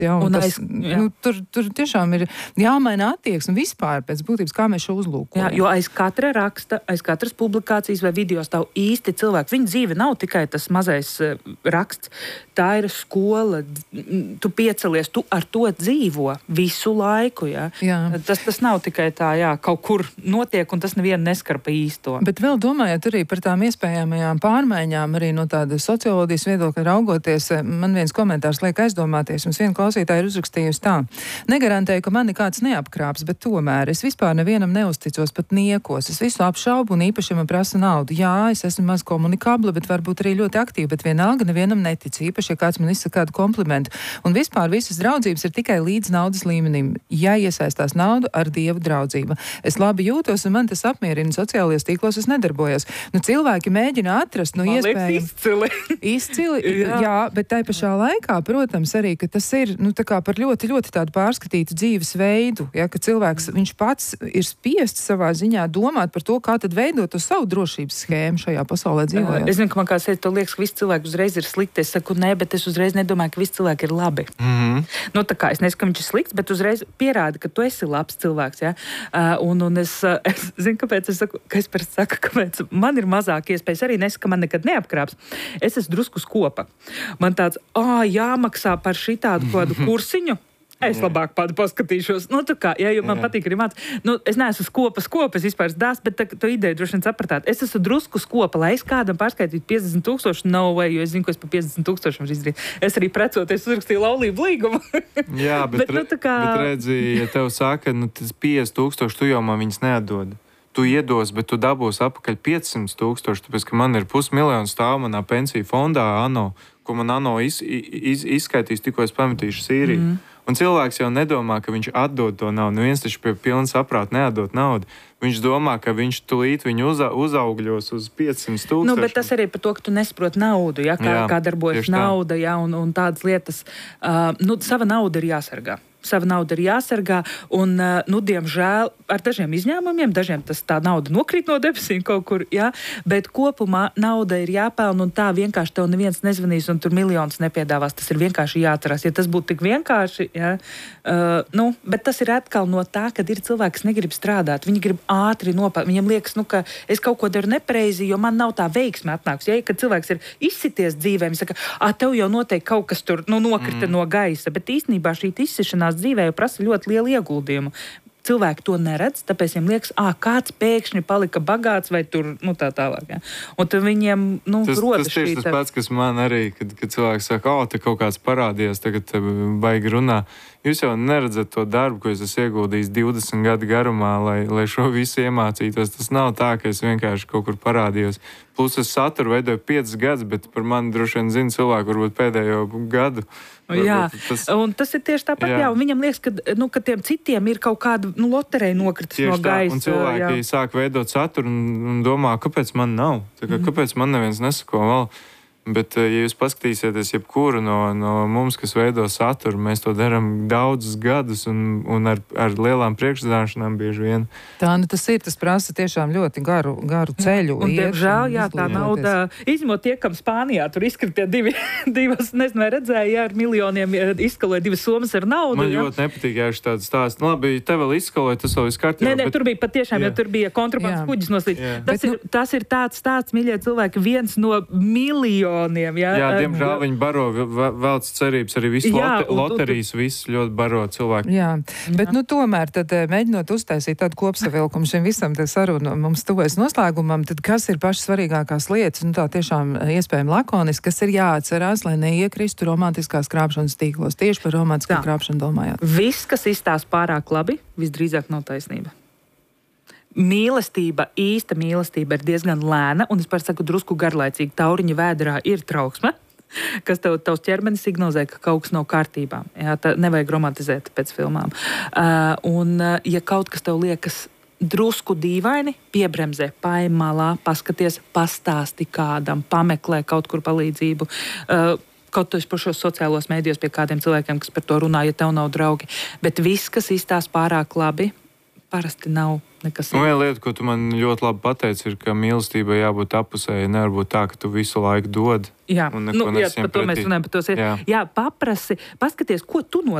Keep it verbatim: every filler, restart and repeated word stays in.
Ja, un un tas, aiz, nu, tur, tur tiešām ir jāmaina attieksme vispār pēc būtības, kā mēs šo uzlūkojam. Jā, jo aiz katra raksta, aiz katras publikācijas vai video stāv īsti cilvēki. Viņa dzīve nav tikai tas mazais uh, raksts. Tā ir skola. Tu piecelies, tu ar to dzīvo visu laiku. Ja? Jā. Tas, tas nav tikai tā, jā, kaut kur notiek, un tas nevienu neskar pa īsto. Bet vēl domājot arī par tām iespējamajām pārmaiņām, arī no tāda socioloģijas viedokļa raugoties, man viens komentārs liek aizdomāties. Mums viena klausītāja ir uzrakstījusi tā. Negarantēju, ka mani kāds neapkrāps, bet tomēr es vispār nevienam neuzticos pat niekos. Es visu apšaubu un īpaši man prasa naudu. Jā, es esmu maz komunikabla, bet varbūt arī ļoti aktīva, bet vienalga nevienam netic, īpaši, ja kāds man izsaka kādu komplimentu. Un vispār visas draudzības ir tikai līdz naudas līmenim. Ja iesaistās naudu ar Dievu draudzību. Es labi jūtos un man tas apmierina. Sociālajos tīklos es nedarbojos. Nu, cilvēki mēģina atrast, nu, iespējami. Izcili. Izcili, jā. jā, bet tai pašā laikā, protams, arī, ka tas ir, nu, tā kā par ļoti, ļoti tādu pārskatītu dzīves veidu, ja, ka cilvēks, viņš pats ir spiests savā ziņā domāt par to, kā tad veidot to savu drošības schēmu šajā pasaulē dzīvojot. Es zinu, ka man kā sēd, to liekas, ka visi cilvēki uzreiz ir slikti. Es saku, nē, bet es uzreiz nedomāju, ka visi cilvēki ir labi. Mm-hmm. Nu, tā kā es nesaku, ka viņš ir slikts, bet uzreiz pierāda, ka tu esi labs cilvēks, ja? Uh, un, un es, uh, es zinu, kāpēc es saku, ka es parasti saku, kāpēc man ir mazāk iespējas. Arī nesaku, ka man nekad neapkrāps. Es esmu drusku skopa. Man tāds, ā, jāmaksā par šitādu kādu kursiņu. Es labāk pati paskatīšos. Nu, tu kā, ja, jo man jā. patīk arī mācīt. Nu, es neesmu skopa, skopa, es vispār dās, bet tā, to ideju droši vien sapratāt. Es esmu drusku skopa, lai es kādam pārskaitītu piecdesmit tūkstoši, no way, jo es zinu, ko es pa piecdesmit tūkstošiem var izdarīt. Es arī precoties uzrakstīju laulību līgumu. Jā, bet, bet, nu, tā kā... bet redzi, ja tev saka, nu, tas piecdesmit tūkstoši, tu jau man viņas neatdod. Tu iedos, bet tu dabūsi apakaļ piecsimt tūkstoši, tāpēc, ka man ir pusmiljonu stāv manā pensiju fondā ANO, ko man ANO iz, iz, izskaitīs, tikko es pametīšu Sīriju. Mm. Un cilvēks jau nedomā, ka viņš atdod to naudu. Nu, viens taču pie pilna saprāta neatdod naudu. Viņš domā, ka viņš tulīt viņu uza, uzaugļos uz piecsimt tūkstoši. Nu, bet tas arī par to, ka tu nesaproti naudu, ja? kā, jā, kā darbojas nauda, ja? un, un tādas lietas. Uh, nu, sava nauda ir jāsargā. Sava nauda ir jāsargā, un, nu, diemžēl, ar dažiem izņēmumiem, dažiem tas tā nauda nokrīt no debesīm kaut kur, jā, bet kopumā nauda ir jāpelna, un tā vienkārši tev neviens nezvanīs, un tur miljonus nepiedāvās. Tas ir vienkārši jāatcerās. Ja tas būtu tik vienkārši, jā, uh, nu, bet tas ir atkal no tā, kad ir cilvēki, kas negrib strādāt. Viņi grib ātri nopelnīt. Viņam liekas, nu, ka es kaut ko daru nepareizi, jo man nav tā veiksme atnāks. Ja, kad cilvēks ir izsities dzīvē, viņš saka, ah, tev jau noteikti kaut kas tur, nu, nokrita mm. no gaisa, bet īstenībā šī izsišanās dzīvē jau prasa ļoti lielu ieguldījumu. Cilvēki to neredz, tāpēc viņiem liekas, ah, kāds pēkšņi palika bagāts vai tur, nu tā tālāk. Ja. Un tad viņiem, nu, tas, rodas tas tieši šī... tas pats, kas man arī, kad, kad cilvēks saka, o, te kaut kāds parādījās, tagad baigi runā. Jūs jau neredzat to darbu, ko es esmu ieguldījis divdesmit gadu garumā, lai, lai šo visu iemācītos. Tas nav tā, ka es vienkārši kaut kur parādījos. Plus es saturu veidoju piecus gadus, bet par mani droši vien zina cilvēku varbūt pēdējo gadu. Jā, tas, un tas ir tieši tāpat, jā. jā, un viņam liekas, ka, nu, ka tiem citiem ir kaut kāda, nu, loterija nokritas no gaisa. Un cilvēki jā. sāk veidot saturu un, un domā, kāpēc man nav? Tā kā, mm. Kāpēc man neviens nesako vēl? Bet, ja jūs paskatīsieties, jebkuru no, no mums, kas veido saturu, mēs to darām daudzus gadus un, un ar, ar lielām priekšzināšanām bieži vien. Tā, nu tas ir, tas prasa tiešām ļoti garu, garu ceļu. Un, diemžēl, jā, tā nauda, izņemot tie, kam Spānijā tur izkritie divi, divas, nezinu, vai redzēja, jā, ar miljoniem izskaloja divas somas ar naudu. Man jā. ļoti nepatīk, ja viņš tāds stāsts. Nu, labi, te vēl izskaloja, tas vēl viss kārtībā. Nē, nē, bet... tur bija patiešām, jo tur bija kontrabandas kuģis noslīd. Tas, bet, ir, nu... tas ir tāds stāsts, mīļie cilvēki, viens no miljoniem. Jā, jā diemžēl viņi baro velc cerības, arī visu jā, lote, loterijas, viss ļoti baro cilvēku. Jā, bet jā. nu tomēr tad mēģinot uztaisīt tādu kopsavilkumu šim visam te sarunu mums tuvojas noslēgumam, tad kas ir pašas svarīgākās lietas, nu tā tiešām iespējami lakoniski, kas ir jāatcerās, lai neiekristu romantiskās krāpšanas tīklos, tieši par romantisko krāpšanu domājot. Viss, kas izstās pārāk labi, visdrīzāk nav taisnība. Mīlestība, īsta mīlestība ir diezgan lēna, un es par saku drusku garlaicīgi. Tauriņa vēderā ir trauksme, kas tev, tavs ķermenis signalizē, ka kaut kas nav kārtībā. Jā, tā nevajag romantizēt pēc filmām. Uh, un, uh, ja kaut kas tev liekas drusku dīvaini, piebremzē, paim malā, paskaties, pastāsti kādam, pameklē kaut kur palīdzību. Uh, Kaut tu esi par šos sociālos mēdījos pie kādiem cilvēkiem, kas par to runā, ja tev nav draugi. Bet viss, kas izstās pārāk labi, parasti nav nekas. Nu, viena lieta, ko tu man ļoti labi pateici, ir, ka mīlestībai jābūt apusēji. Nevar būt tā, ka tu visu laiku dod. Jā, un nu, neko jā nesaņem par to mēs pretī. runājam. Par tos, Jā. jā, paprasi, paskaties, ko tu no